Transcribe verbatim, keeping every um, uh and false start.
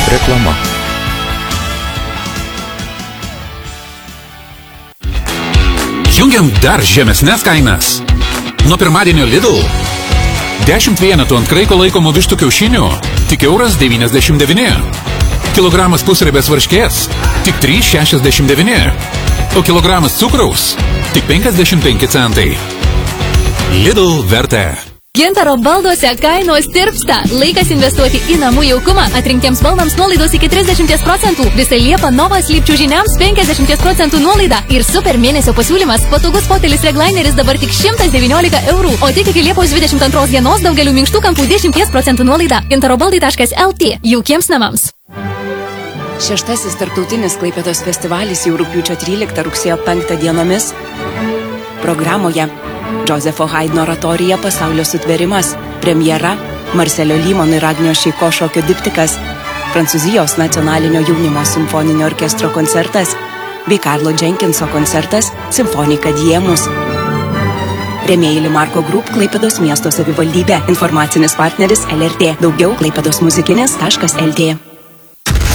Reklama. Jungiam dar žemesnes kainas. Nuo pirmadienio Lidl. dešimt vienetų ant kraiko laikomų vištų kiaušinių tik euras devyniasdešimt devyni. Kilogramas pusriebės varškės tik trys šešiasdešimt devyni. O kilogramas cukraus tik penkiasdešimt penki centai. Lidl vertė. Gintaro balduose kainos tirpsta. Laikas investuoti į namų jaukumą. Atrinktiems baldams nuolaidos iki trisdešimt procentų. Visą Liepą Novas Lipčių žiniams penkiasdešimt procentų nuolaida. Ir super mėnesio pasiūlymas. Patogus fotelis reglaineris dabar tik šimtas devyniolika eurų. O tik iki Liepos dvidešimt antros dienos daugelių minkštų kampų dešimt procentų nuolaida. gintarobaldai taškas lt. Jaukiems namams. Šeštasis tarptautinis Klaipėdos festivalis jau rugpjūčio tryliktą rugsėjo penktą dienomis. Programoje Džozefo Haidno oratorija Pasaulio sutverimas, premjera Marselio Lymon ir Agnijos Šeiko šokio diptikas, Prancūzijos nacionalinio jaunimo simfoninio orkestro koncertas bei Karlo Jenkinso koncertas Simfonika Diemus. Rėmėjai Limarko Group, Klaipėdos miesto savivaldybė. Informacinis partneris L R T. Daugiau klaipėdos muzikinis taškas lt.